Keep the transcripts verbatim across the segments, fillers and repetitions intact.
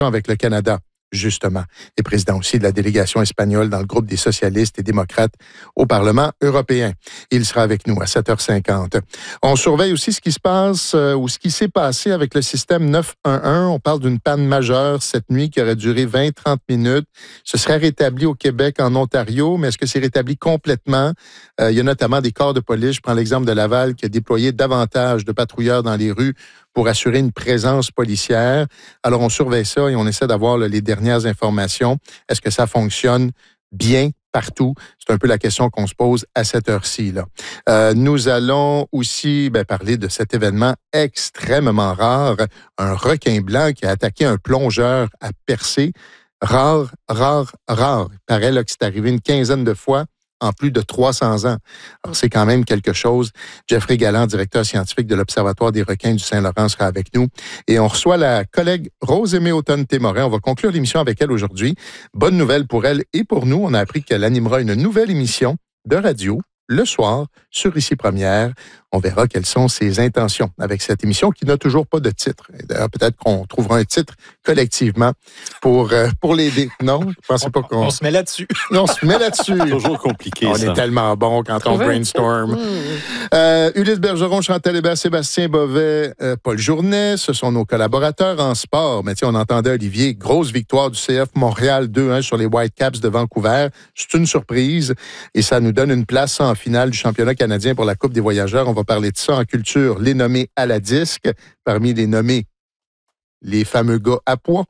avec le Canada, justement, et président aussi de la délégation espagnole dans le groupe des socialistes et démocrates au Parlement européen. Il sera avec nous à sept heures cinquante. On surveille aussi ce qui se passe euh, ou ce qui s'est passé avec le système neuf un un. On parle d'une panne majeure cette nuit qui aurait duré vingt à trente minutes. Ce serait rétabli au Québec, en Ontario, mais est-ce que c'est rétabli complètement? Euh, il y a notamment des corps de police. Je prends l'exemple de Laval qui a déployé davantage de patrouilleurs dans les rues pour assurer une présence policière. Alors, on surveille ça et on essaie d'avoir là, les dernières informations. Est-ce que ça fonctionne bien partout? C'est un peu la question qu'on se pose à cette heure-ci. Là. Euh, nous allons aussi ben, parler de cet événement extrêmement rare, un requin blanc qui a attaqué un plongeur à Percé. Rare, rare, rare. Il paraît là, que c'est arrivé une quinzaine de fois en plus de trois cents ans. Alors, c'est quand même quelque chose. Jeffrey Galland, directeur scientifique de l'Observatoire des requins du Saint-Laurent, sera avec nous. Et on reçoit la collègue Rose-Aimée Automne-Témorin. On va conclure l'émission avec elle aujourd'hui. Bonne nouvelle pour elle et pour nous. On a appris qu'elle animera une nouvelle émission de radio le soir sur Ici Première. On verra quelles sont ses intentions avec cette émission qui n'a toujours pas de titre. Et d'ailleurs, peut-être qu'on trouvera un titre collectivement pour, euh, pour l'aider. Non, je pensais pas qu'on... On se met là-dessus. On se met là-dessus. C'est toujours compliqué, on ça. est tellement bon quand on brainstorm. Euh, Ulysse Bergeron, Chantal Hébert, Sébastien Bovet, euh, Paul Journet, ce sont nos collaborateurs en sport. Mais tiens, on entendait Olivier, grosse victoire du C F Montréal deux un sur les Whitecaps de Vancouver. C'est une surprise et ça nous donne une place en finale du championnat canadien pour la Coupe des voyageurs. On va parler de ça en culture. Les nommés à la disque, parmi les nommés, les fameux gars à poids.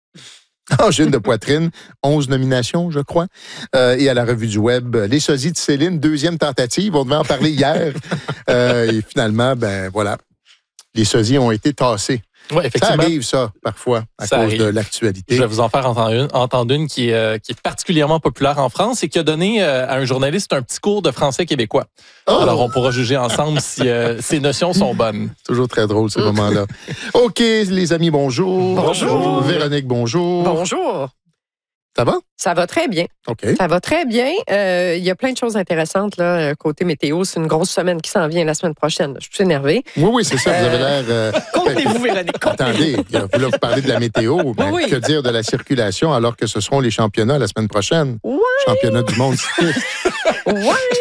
Angine de poitrine, onze nominations, je crois. Euh, et à la revue du web, les sosies de Céline, deuxième tentative. On devait en parler hier. Euh, et finalement, ben voilà, les sosies ont été tassés. Oui, effectivement. Ça arrive, ça, parfois, à ça cause arrive. de l'actualité. Je vais vous en faire entendre une, entendre une qui, est, euh, qui est particulièrement populaire en France et qui a donné euh, à un journaliste un petit cours de français québécois. Oh! Alors, on pourra juger ensemble si euh, ces notions sont bonnes. Toujours très drôle, ces moments-là. OK, les amis, bonjour. Bonjour. Véronique, bonjour. Bonjour. Ça va? Ça va très bien. OK. Ça va très bien. Euh, il y a plein de choses intéressantes là, côté météo. C'est une grosse semaine qui s'en vient la semaine prochaine. Je suis énervée. Oui, oui, c'est ça. Vous avez l'air... Euh, Contenez-vous, Véronique. Attendez, vous là, vous parlez de la météo, mais oui. que dire de la circulation alors que ce seront les championnats la semaine prochaine? Ouais. Championnat du monde. Ouais.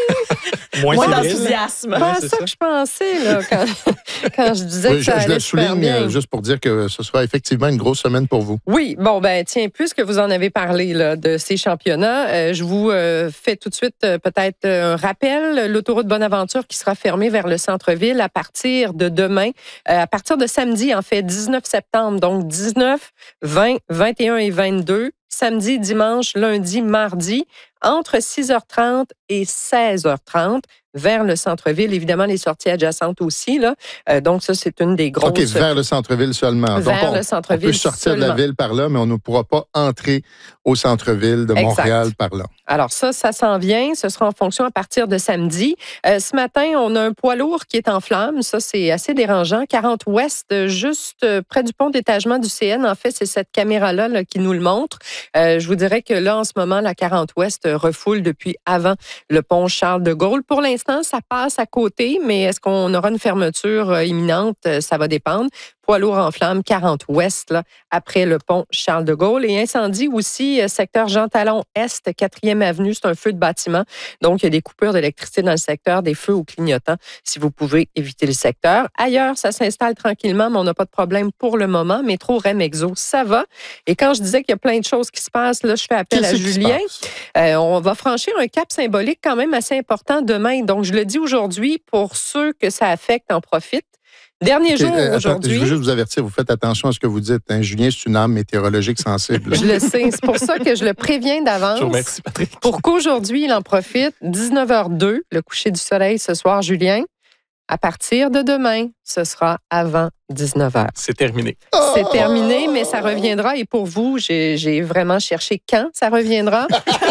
Moins Moi, fébrile. d'enthousiasme. C'est ça, ça que je pensais là, quand, quand je disais oui, que ça je, allait je le super souligne bien. euh, juste pour dire que ce sera effectivement une grosse semaine pour vous. Oui, bon, ben tiens, puisque vous en avez parlé là, de ces championnats, euh, je vous euh, fais tout de suite euh, peut-être un rappel. L'autoroute Bonaventure qui sera fermée vers le centre-ville à partir de demain, euh, à partir de samedi, en fait, dix-neuf septembre. Donc, dix-neuf, vingt, vingt et un et vingt-deux. Samedi, dimanche, lundi, mardi, entre six heures trente et seize heures trente, vers le centre-ville. Évidemment, les sorties adjacentes aussi. Là. Euh, donc, ça, c'est une des grosses... OK, vers le centre-ville seulement. Vers donc, on, le centre-ville on peut sortir seulement. de la ville par là, mais on ne pourra pas entrer au centre-ville de Montréal Exact. par là. Alors ça, ça s'en vient. Ce sera en fonction à partir de samedi. Euh, ce matin, on a un poids lourd qui est en flammes. Ça, c'est assez dérangeant. quarante ouest, juste près du pont d'étagement du C N. En fait, c'est cette caméra-là là, qui nous le montre. Euh, je vous dirais que là, en ce moment, la quarante ouest refoule depuis avant le pont Charles de Gaulle. Pour l'instant, ça passe à côté, mais est-ce qu'on aura une fermeture euh, imminente? Ça va dépendre. Poids lourd en flammes, quarante ouest, là, après le pont Charles de Gaulle. Et incendie aussi, secteur Jean Talon Est, quatrième avenue, c'est un feu de bâtiment. Donc, il y a des coupures d'électricité dans le secteur, des feux au clignotant, si vous pouvez éviter le secteur. Ailleurs, ça s'installe tranquillement, mais on n'a pas de problème pour le moment. Métro Remexo, ça va. Et quand je disais qu'il y a plein de choses qui se passent, là, je fais appel Qu'est-ce à qui se Julien. passe? Euh, on va franchir un cap symbolique quand même assez important demain. Donc, je le dis aujourd'hui, pour ceux que ça affecte, en profitent. Dernier Okay, jour euh, attends, aujourd'hui. je veux juste vous avertir, vous faites attention à ce que vous dites. Hein. Julien, c'est une âme météorologique sensible. Je le sais. C'est pour ça que je le préviens d'avance. Je vous remercie, Patrick. Pour qu'aujourd'hui, il en profite. dix-neuf heures deux, le coucher du soleil ce soir, Julien. À partir de demain, ce sera avant dix-neuf heures. C'est terminé. C'est terminé, mais ça reviendra. Et pour vous, j'ai, j'ai vraiment cherché quand ça reviendra.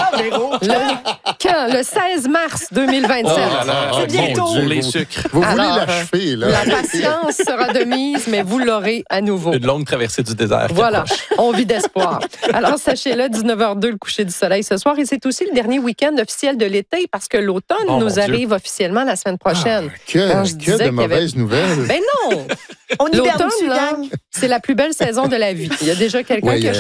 le, quand? Le seize mars deux mille vingt-sept. Oh là là, C'est oh, bientôt. mon Dieu, les sucres. Vous voulez Alors, l'achever, là? La patience sera de mise, mais vous l'aurez à nouveau. Une longue traversée du désert. qui Voilà, approche. on vit d'espoir. Alors, sachez-le, dix-neuf heures deux, le coucher du soleil ce soir. Et c'est aussi le dernier week-end officiel de l'été parce que l'automne Oh, mon nous Dieu. arrive officiellement la semaine prochaine. Que, Quand je que disais de qu'il y avait- mauvaises nouvelles. Ben non! On L'automne, là, c'est la plus belle saison de la vie. Il y a déjà quelqu'un Oui, qui a